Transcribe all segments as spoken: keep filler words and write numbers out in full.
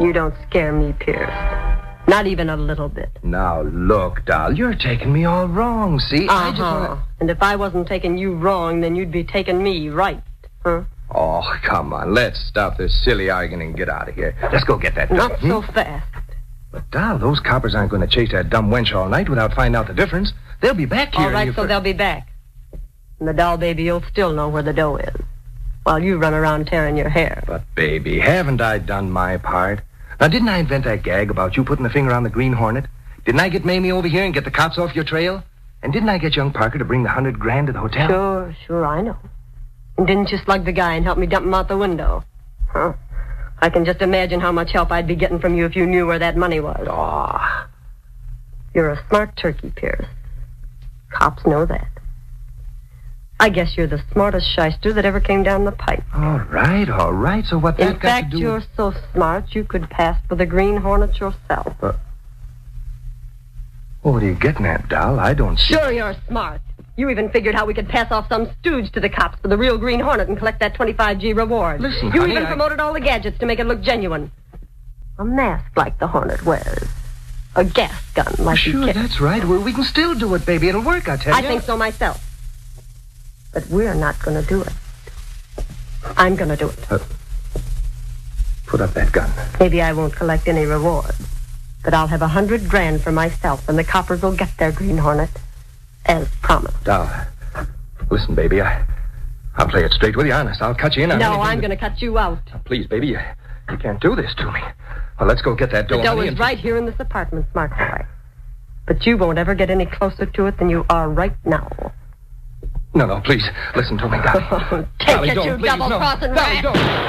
You don't scare me, Pierce. Not even a little bit. Now, look, doll, you're taking me all wrong, see? Uh-huh. I just wanna... And if I wasn't taking you wrong, then you'd be taking me right, huh? Oh, come on. Let's stop this silly arguing and get out of here. Let's go get that doll. Not so hmm? fast. But, doll, those coppers aren't going to chase that dumb wench all night without finding out the difference. They'll be back here. All right, so for... they'll be back. And the doll baby will still know where the dough is, while you run around tearing your hair. But, baby, haven't I done my part? Now, didn't I invent that gag about you putting the finger on the Green Hornet? Didn't I get Mamie over here and get the cops off your trail? And didn't I get young Parker to bring the hundred grand to the hotel? Sure, sure, I know. And didn't you slug the guy and help me dump him out the window? Huh? I can just imagine how much help I'd be getting from you if you knew where that money was. Aw. You're a smart turkey, Pierce. Cops know that. I guess you're the smartest shyster that ever came down the pipe. All right, all right. So what that In got fact, to do you're with... so smart you could pass for the Green Hornet yourself. Uh, well, what are you getting at, doll? I don't see... Sure you're smart. You even figured how we could pass off some stooge to the cops for the real Green Hornet and collect that twenty-five G reward. Listen, You honey, even I... promoted all the gadgets to make it look genuine. A mask like the Hornet wears. A gas gun like he Sure, carries. that's right. Well, we can still do it, baby. It'll work, I tell you. I think so myself. But we're not going to do it. I'm going to do it. Uh, put up that gun. Maybe I won't collect any reward, but I'll have a hundred grand for myself, and the coppers will get their Green Hornet, as promised. Doll, listen, baby, I, I'll play it straight with you, honest. I'll cut you in on No, anything I'm that- going to cut you out. Now, please, baby, you, you can't do this to me. Well, let's go get that dough. The dough honey, is and- right here in this apartment, smart boy. But you won't ever get any closer to it than you are right now. No, no, please, listen to me, Dolly. Oh, take Dolly, it, don't, you please, double-crossing no. Dolly,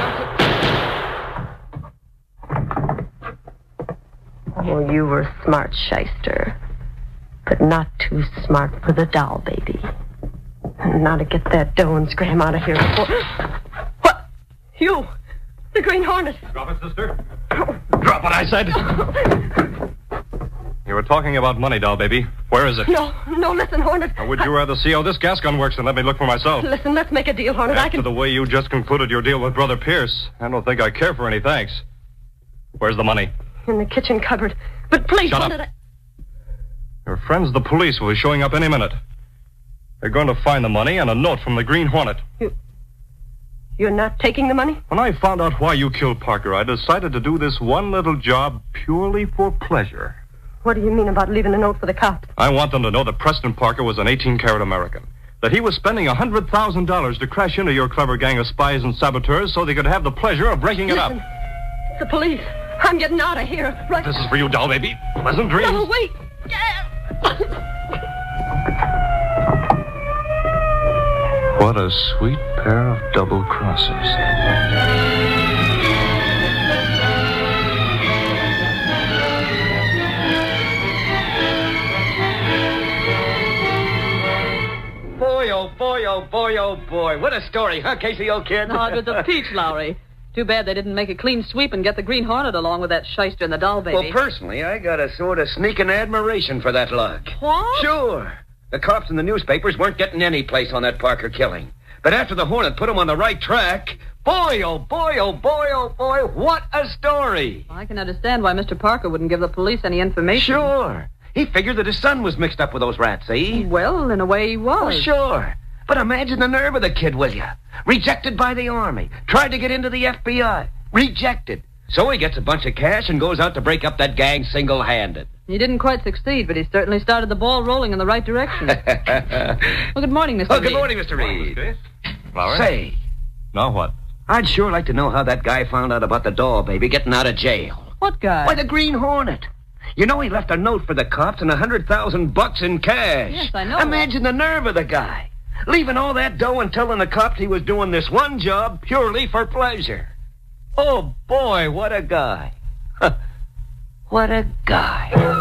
rat. don't. Oh, you were smart, shyster. But not too smart for the doll baby. And now to get that dough and scram out of here before... What? You! The Green Hornet! Drop it, sister. Drop what I said. You were talking about money, doll baby. Where is it? No, no, listen, Hornet. Or would you rather see how this gas gun works than let me look for myself? Listen, let's make a deal, Hornet. I After can... the way you just concluded your deal with Brother Pierce, I don't think I care for any thanks. Where's the money? In the kitchen cupboard. But please, Shut Hornet... up. Your friends, the police, will be showing up any minute. They're going to find the money and a note from the Green Hornet. You... You're not taking the money? When I found out why you killed Parker, I decided to do this one little job purely for pleasure. What do you mean about leaving a note for the cops? I want them to know that Preston Parker was an eighteen-carat American. That he was spending one hundred thousand dollars to crash into your clever gang of spies and saboteurs so they could have the pleasure of breaking it Listen, up. it's the police. I'm getting out of here. Right. This is for you, doll baby. Pleasant dreams. No, wait. What a sweet pair of double crosses. Boy, oh boy, oh boy, oh boy. What a story, huh, Casey, old kid? No, it was a peach, Lowry. Too bad they didn't make a clean sweep and get the Green Hornet along with that shyster and the doll baby. Well, personally, I got a sort of sneaking admiration for that luck. What? Sure. The cops and the newspapers weren't getting any place on that Parker killing. But after the Hornet put them on the right track, boy, oh boy, oh boy, oh boy, what a story. I can understand why Mister Parker wouldn't give the police any information. Sure. He figured that his son was mixed up with those rats, see? Well, in a way he was. Oh, sure. But imagine the nerve of the kid, will you? Rejected by the Army. Tried to get into the F B I. Rejected. So he gets a bunch of cash and goes out to break up that gang single-handed. He didn't quite succeed, but he certainly started the ball rolling in the right direction. Well, good morning, Mister Oh, good Reed. morning, Mister Reed. Lowry? Say, Now what? I'd sure like to know how that guy found out about the doll baby getting out of jail. What guy? Why, the Green Hornet. You know he left a note for the cops and a hundred thousand bucks in cash. Yes, I know. Imagine the nerve of the guy. Leaving all that dough and telling the cops he was doing this one job purely for pleasure. Oh, boy, what a guy. What a guy.